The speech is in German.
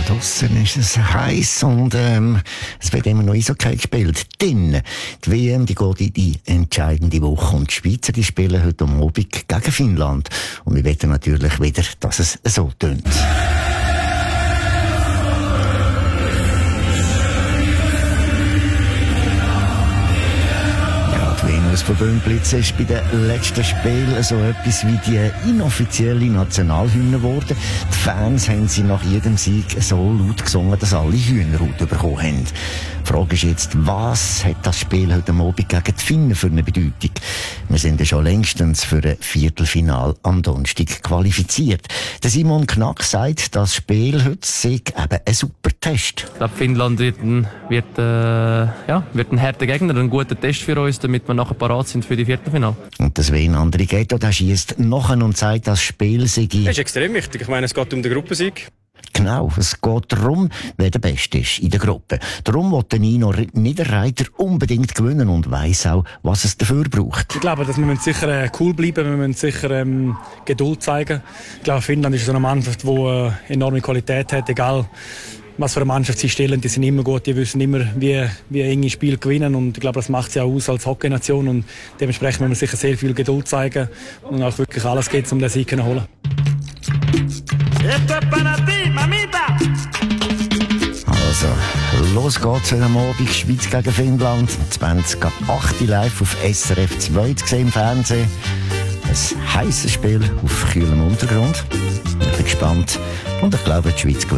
draussen ist es heiß und es wird immer noch Eishockey gespielt. Denn die WM die geht in die entscheidende Woche und die Schweizer die spielen heute am Abend gegen Finnland. Und wir wollen natürlich wieder, dass es so tönt. Venus von Böhnblitz ist bei den letzten Spielen so etwas wie die inoffizielle Nationalhymne geworden. Die Fans haben sie nach jedem Sieg so laut gesungen, dass alle Hühnerhaut bekommen haben. Die Frage ist jetzt, was hat das Spiel heute Abend gegen die Finnen für eine Bedeutung? Wir sind ja schon längstens für ein Viertelfinal am Donnerstag qualifiziert. Der Simon Knack sagt, das Spiel heute sei eben ein super Test. Ich glaube, Finnland wird ein harter Gegner, ein guter Test für uns, damit wir nachher parat sind für die Viertelfinale. Und das Sven Andrighetto, der schießt nachher und sagt, das Spiel sei... Das ist extrem wichtig. Ich meine, es geht um den Gruppensieg. Genau, es geht darum, wer der Beste ist in der Gruppe. Darum will der Nino Niederreiter unbedingt gewinnen und weiss auch, was es dafür braucht. Ich glaube, dass wir sicher cool bleiben, wir müssen sicher Geduld zeigen. Ich glaube, Finnland ist so eine Mannschaft, die enorme Qualität hat, egal was für eine Mannschaft sie stellen, die sind immer gut, die wissen immer, wie enge Spiele gewinnen und ich glaube, das macht sie auch aus als Hockey-Nation und dementsprechend müssen wir sicher sehr viel Geduld zeigen und auch wirklich alles geht, um den Sieg zu holen. Also, los geht's heute Abend, Schweiz gegen Finnland, 20:08 live auf SRF 2 zu sehen im Fernsehen. Ein heisses Spiel auf kühlem Untergrund. Ich bin gespannt und ich glaube, die Schweiz gewinnt.